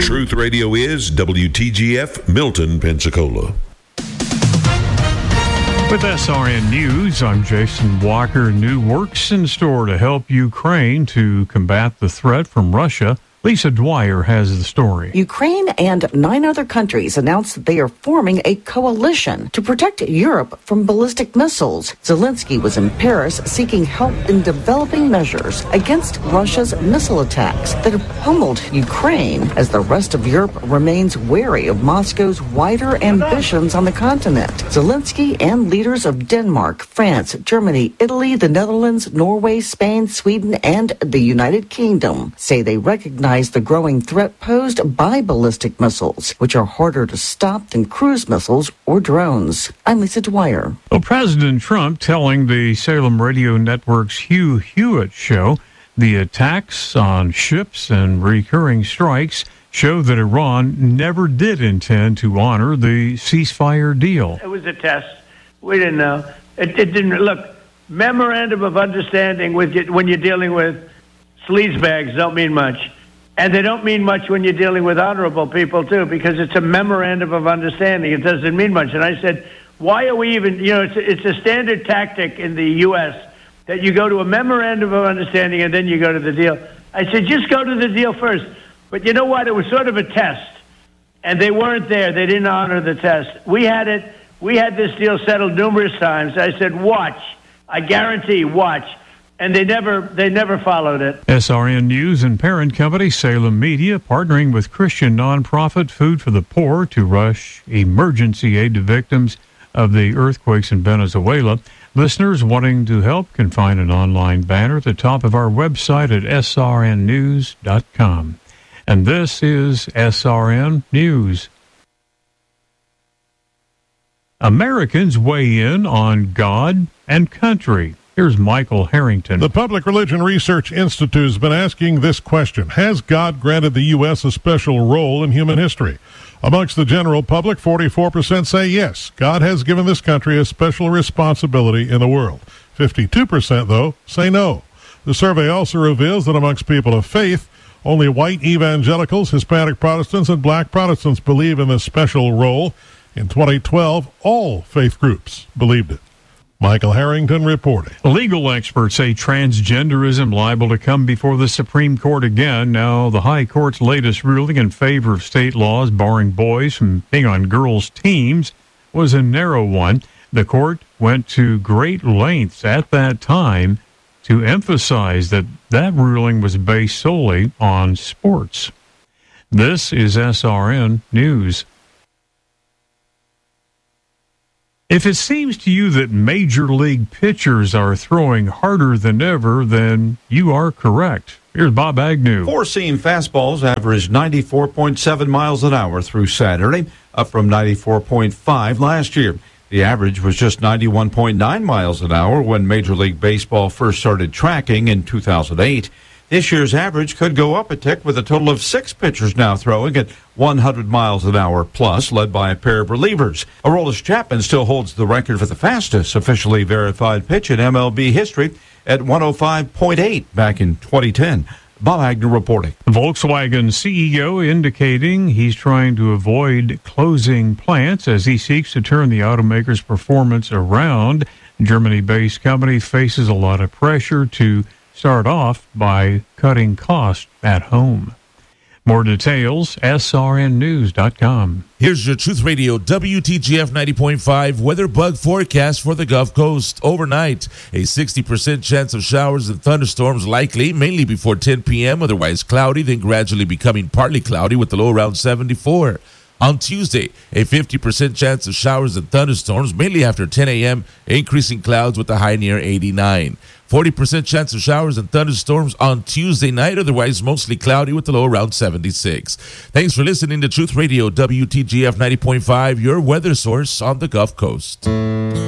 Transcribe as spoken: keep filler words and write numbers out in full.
Truth Radio is W T G F, Milton, Pensacola. With S R N News, I'm Jason Walker. New works in store to help Ukraine to combat the threat from Russia. Lisa Dwyer has the story. Ukraine and nine other countries announced that they are forming a coalition to protect Europe from ballistic missiles. Zelensky was in Paris seeking help in developing measures against Russia's missile attacks that have pummeled Ukraine, as the rest of Europe remains wary of Moscow's wider ambitions on the continent. Zelensky and leaders of Denmark, France, Germany, Italy, the Netherlands, Norway, Spain, Sweden, and the United Kingdom say they recognize the growing threat posed by ballistic missiles, which are harder to stop than cruise missiles or drones. I'm Lisa Dwyer. Well, President Trump telling the Salem Radio Network's Hugh Hewitt show the attacks on ships and recurring strikes show that Iran never did intend to honor the ceasefire deal. It was a test. We didn't know. It, it didn't look. Memorandum of understanding with you, when you're dealing with sleazebags don't mean much. And they don't mean much when you're dealing with honorable people, too, because it's a memorandum of understanding. It doesn't mean much. And I said, why are we even, you know, it's a, it's a standard tactic in the U S that you go to a memorandum of understanding and then you go to the deal. I said, just go to the deal first. But you know what? It was sort of a test. And they weren't there. They didn't honor the test. We had it. We had this deal settled numerous times. I said, watch. I guarantee, watch. And they never they never followed it. S R N News and parent company Salem Media partnering with Christian nonprofit Food for the Poor to rush emergency aid to victims of the earthquakes in Venezuela. Listeners wanting to help can find an online banner at the top of our website at S R N news dot com. And this is S R N News. Americans weigh in on God and country. Here's Michael Harrington. The Public Religion Research Institute has been asking this question: has God granted the U S a special role in human history? Amongst the general public, forty-four percent say yes, God has given this country a special responsibility in the world. fifty-two percent, though, say no. The survey also reveals that amongst people of faith, only white evangelicals, Hispanic Protestants, and black Protestants believe in this special role. In twenty twelve, all faith groups believed it. Michael Harrington reporting. Legal experts say transgenderism liable to come before the Supreme Court again. Now, the High Court's latest ruling in favor of state laws barring boys from being on girls' teams was a narrow one. The court went to great lengths at that time to emphasize that that ruling was based solely on sports. This is S R N News. If it seems to you that major league pitchers are throwing harder than ever, then you are correct. Here's Bob Agnew. Four-seam fastballs averaged ninety-four point seven miles an hour through Saturday, up from ninety-four point five last year. The average was just ninety-one point nine miles an hour when Major League Baseball first started tracking in two thousand eight. This year's average could go up a tick with a total of six pitchers now throwing at one hundred miles an hour plus, led by a pair of relievers. Aroldis Chapman still holds the record for the fastest officially verified pitch in M L B history at one oh five point eight back in twenty ten. Bob Agnew reporting. Volkswagen C E O indicating he's trying to avoid closing plants as he seeks to turn the automaker's performance around. Germany-based company faces a lot of pressure to start off by cutting costs at home. More details, S R N news dot com. Here's your Truth Radio W T G F ninety point five weather bug forecast for the Gulf Coast. Overnight, a sixty percent chance of showers and thunderstorms likely, mainly before ten p.m., otherwise cloudy, then gradually becoming partly cloudy with the low around seventy-four. On Tuesday, a fifty percent chance of showers and thunderstorms, mainly after ten a.m., increasing clouds with a high near eighty-nine. forty percent chance of showers and thunderstorms on Tuesday night, otherwise mostly cloudy with the low around seventy-six. Thanks for listening to Truth Radio W T G F ninety point five, your weather source on the Gulf Coast.